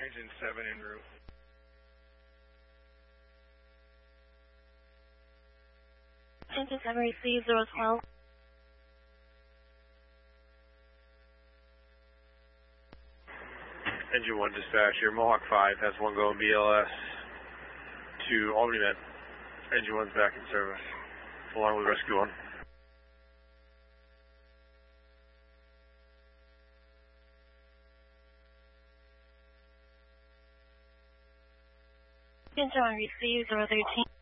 Engine 7 en route. Engine 7 received 012. Engine 1 dispatch, your Mohawk 5 has one going BLS to Albany Met. Engine 1's back in service, along with Rescue 1. Engine 1 received 013.